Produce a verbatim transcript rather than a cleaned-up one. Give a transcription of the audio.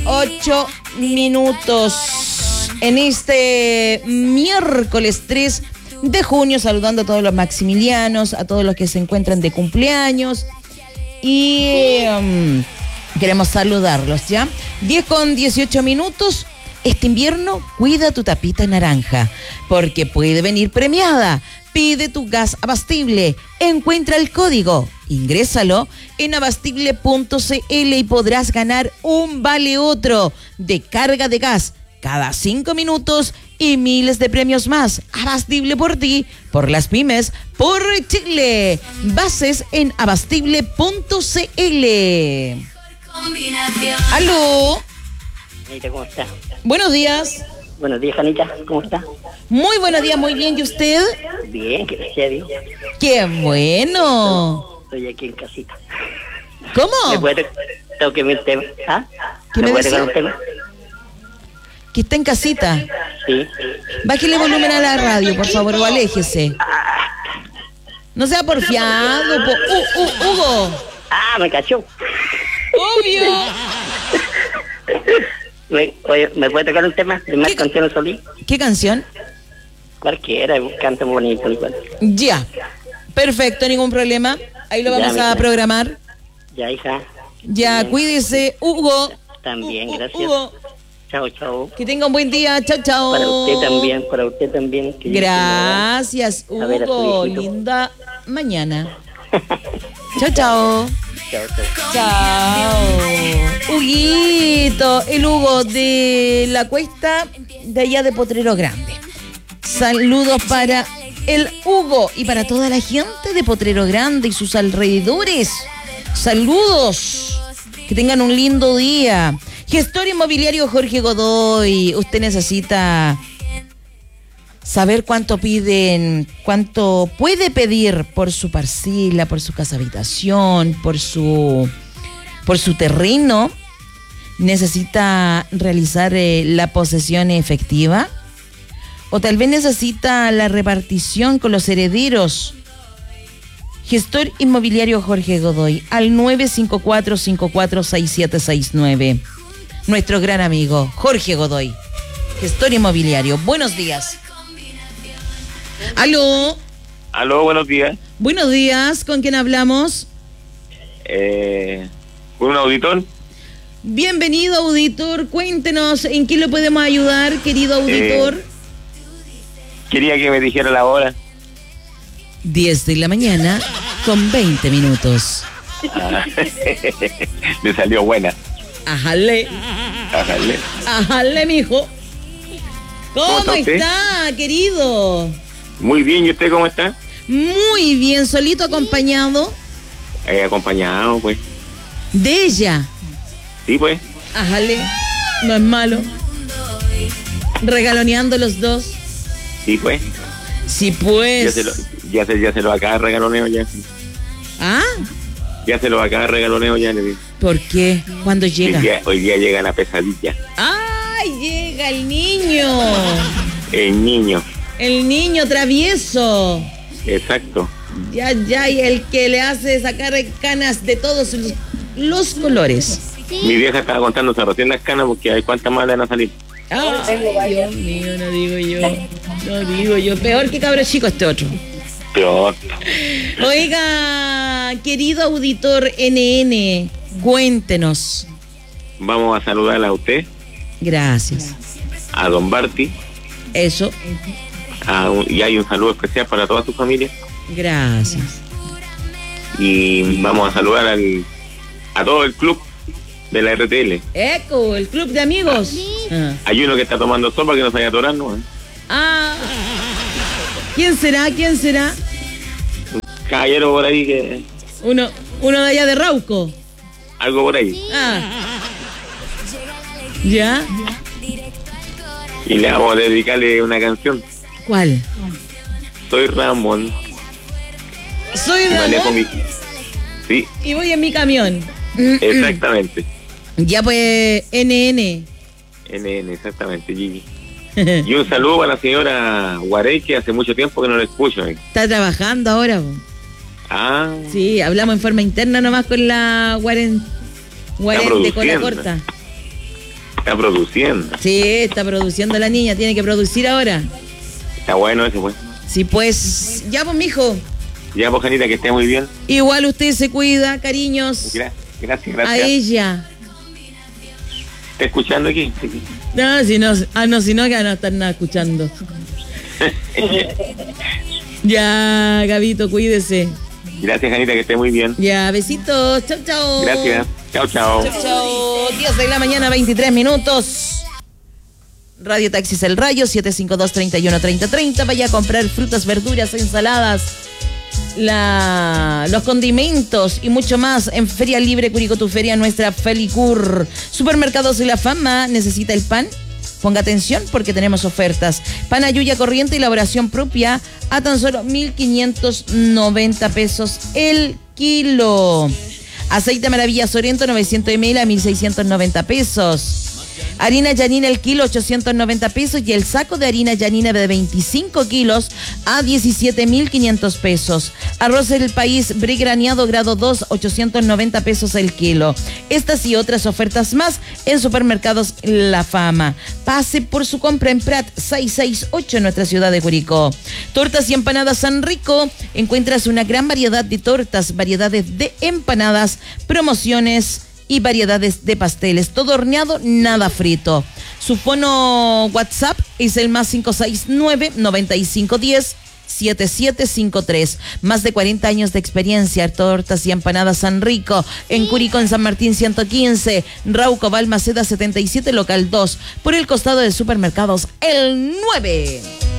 Ocho minutos en este miércoles tres de junio, saludando a todos los maximilianos, a todos los que se encuentran de cumpleaños y um, queremos saludarlos, ¿ya? diez con dieciocho minutos. Este invierno cuida tu tapita naranja porque puede venir premiada. Pide tu gas Abastible. Encuentra el código. Ingrésalo en abastible punto c l y podrás ganar un vale otro de carga de gas cada cinco minutos y miles de premios más. Abastible por ti, por las pymes, por Chile. Bases en abastible punto c l. ¿Aló? Janita, ¿cómo está? Buenos días. Buenos días, Janita, ¿cómo está? Muy buenos días, muy bien. ¿Y usted? Bien, que gracias a Dios. ¡Qué bueno! Estoy aquí en casita. ¿Cómo? ¿Me puede tengo que ver un tema? ¿Ah? ¿Qué ¿Me me puede decía? tocar un tema? Que está en casita. Sí. Bájele volumen a la radio, por favor, o aléjese. No sea porfiado, po. Uh, uh, Hugo. Ah, me cachó. Obvio. ¿Me, oye, ¿me puede tocar un tema de Marco Antonio Solís? ¿Qué canción? Cualquiera, canta bonito igual. Ya. Perfecto, ningún problema. Ahí lo Ya, vamos mija. a programar. Ya, hija. Ya, Bien. cuídese, Hugo. También, Uh, uh, gracias. Hugo. Chao, chao. Que tenga un buen día. Chao, chao. Para usted también, para usted también. que Dios Gracias, A ver a su Hugo. viejito. Linda mañana. Chao, chao. Chao, chao. Chao. Huguito, el Hugo de la cuesta de allá de Potrero Grande. Saludos para el Hugo y para toda la gente de Potrero Grande y sus alrededores. Saludos. Que tengan un lindo día. Gestor inmobiliario Jorge Godoy. Usted necesita saber cuánto piden, cuánto puede pedir por su parcela, por su casa habitación, por su, por su terreno. Necesita realizar eh, la posesión efectiva. O tal vez necesita la repartición con los herederos. Gestor inmobiliario Jorge Godoy al nueve cinco cuatro, cinco cuatro seis siete seis nueve. Nuestro gran amigo Jorge Godoy, gestor inmobiliario. Buenos días. Aló. Aló, buenos días. Buenos días, ¿con quién hablamos? Eh, ¿Un auditor? Bienvenido, auditor. Cuéntenos en qué lo podemos ayudar, querido auditor. Eh, quería que me dijera la hora. diez de la mañana con veinte minutos. Ah, le salió buena. Ajale, Ájale. ajale, mijo. ¿Cómo, ¿Cómo está usted? está, querido? Muy bien, ¿y usted cómo está? Muy bien, solito acompañado Eh, acompañado, pues. de ella. Sí, pues. Ajale, no es malo. Regaloneando los dos. Sí, pues. Sí, Ya pues. se lo, ya se, ya se lo acaba regaloneo ya. ¿Ah? Ya se lo acaba regaloneo ya. Le digo. ¿Por qué? ¿Cuándo Hoy llega? día, hoy día llega la pesadilla. ¡Ay, llega el niño! El niño. El niño travieso. Exacto. Ya, ya, y el que le hace sacar canas de todos los, los colores. Mi vieja estaba contándose recién las canas porque hay cuántas más le van a salir. Ay, Dios mío, no digo yo. No digo yo. Peor que cabro chico este otro. Peor. Oiga, querido auditor N N, cuéntenos. Vamos a saludarla a usted, Gracias. a don Barty, Eso, a un- y hay un saludo especial para toda su familia. gracias. Y vamos a saludar al, a todo el club de la R T L. Eco, el club de amigos. Ah. Hay uno que está tomando sopa que no se vaya a atorar, ¿no? Ah. ¿Quién será? ¿Quién será? Caballero por ahí que... Uno, uno de allá de Rauco. Algo por ahí. Ah. ¿Ya? Y le vamos a dedicarle una canción. ¿Cuál? Soy Ramón. Soy Y manejo Ramón mi... Sí, y voy en mi camión. exactamente. Ya pues, N N. N N, exactamente, Gigi. Y un saludo para la señora Guarey, que hace mucho tiempo que no la escucho. ¿eh? Está trabajando ahora. Po. Ah, Sí, hablamos en forma interna nomás con la Guaren, Guaren de cola produciendo. corta. Está produciendo. Sí, está produciendo la niña, tiene que producir ahora. Está bueno ese, pues. Sí, pues, ya pues, mijo. Ya, pues, Janita, que esté muy bien. Igual usted se cuida, cariños. Gra- Gracias, gracias. A ella. ¿Está escuchando aquí? No, si no, ah, no, si no, que no están nada escuchando. Ya, Gabito, cuídese. Gracias, Janita, que esté muy bien. Ya, besitos. Chau, chau. Gracias. Chao, chao. Chau, chau. diez de la mañana, veintitrés minutos. Radio Taxis El Rayo, siete cinco dos, treinta y uno, treinta, treinta. Vaya a comprar frutas, verduras, ensaladas, la, los condimentos y mucho más en Feria Libre Curicó, tu feria, nuestra Felicur. Supermercados de la Fama. ¿Necesita el pan? Ponga atención porque tenemos ofertas. Pan Ayuya corriente, elaboración propia, a tan solo mil quinientos noventa pesos el kilo. Aceite Maravilla Sorrento, novecientos mililitros a mil seiscientos noventa pesos. Harina Yanina el kilo, ochocientos noventa pesos. Y el saco de harina Yanina de veinticinco kilos a diecisiete mil quinientos pesos. Arroz del País Brie graneado grado dos, ochocientos noventa pesos el kilo. Estas y otras ofertas más en Supermercados La Fama. Pase por su compra en Prat seiscientos sesenta y ocho en nuestra ciudad de Curicó. Tortas y empanadas San Rico. Encuentras una gran variedad de tortas, variedades de empanadas, promociones y variedades de pasteles. Todo horneado, nada frito. Su fono WhatsApp es el más cinco seis nueve, noventa y cinco diez, siete siete cinco tres. Más de cuarenta años de experiencia. Tortas y empanadas San Rico. En Curicó, en San Martín ciento quince. Rauco, Balmaceda setenta y siete, local dos. Por el costado de Supermercados El nueve.